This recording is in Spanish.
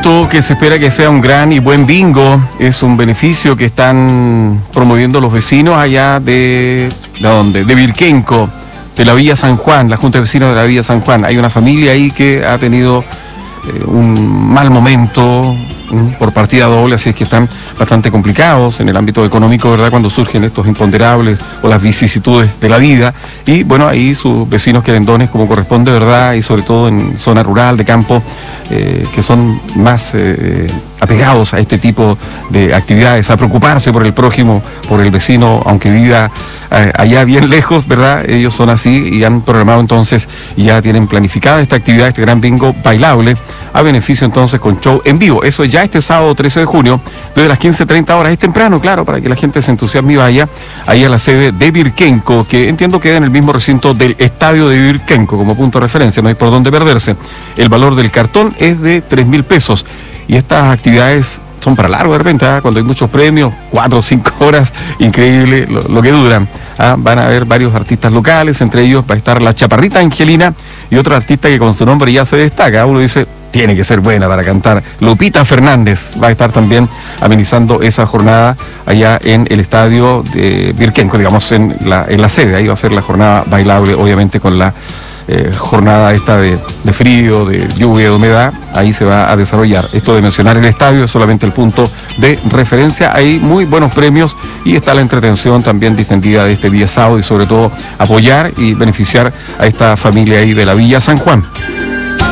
evento que se espera que sea un gran y buen bingo. Es un beneficio que están promoviendo los vecinos allá ¿de dónde? De Virquenco, de la Villa San Juan, la Junta de Vecinos de la Villa San Juan. Hay una familia ahí que ha tenido un mal momento por partida doble, así es que están bastante complicados en el ámbito económico, ¿verdad?, cuando surgen estos imponderables o las vicisitudes de la vida. Y bueno, ahí sus vecinos querendones como corresponde, ¿verdad?, y sobre todo en zona rural, de campo, que son más apegados a este tipo de actividades, a preocuparse por el prójimo, por el vecino, aunque viva allá bien lejos, ¿verdad? Ellos son así y han programado entonces y ya tienen planificada esta actividad, este gran bingo bailable, a beneficio entonces con show en vivo. Eso ya este sábado 13 de junio, desde las 15:30 horas, es temprano, claro, para que la gente se entusiasme y vaya ahí a la sede de Virquenco, que entiendo queda en el mismo recinto del estadio de Virquenco como punto de referencia, no hay por dónde perderse. El valor del cartón es de 3.000 pesos y estas actividades son para largo de repente, cuando hay muchos premios, 4 o 5 horas, increíble lo que duran. Van a haber varios artistas locales, entre ellos va a estar la Chaparrita Angelina y otro artista que con su nombre ya se destaca. Uno dice, tiene que ser buena para cantar. Lupita Fernández va a estar también amenizando esa jornada allá en el estadio de Virquenco, digamos, en la sede. Ahí va a ser la jornada bailable, obviamente con la jornada esta de frío, de lluvia, de humedad. Ahí se va a desarrollar. Esto de mencionar el estadio es solamente el punto de referencia. Hay muy buenos premios y está la entretención también distendida de este día sábado y sobre todo apoyar y beneficiar a esta familia ahí de la Villa San Juan.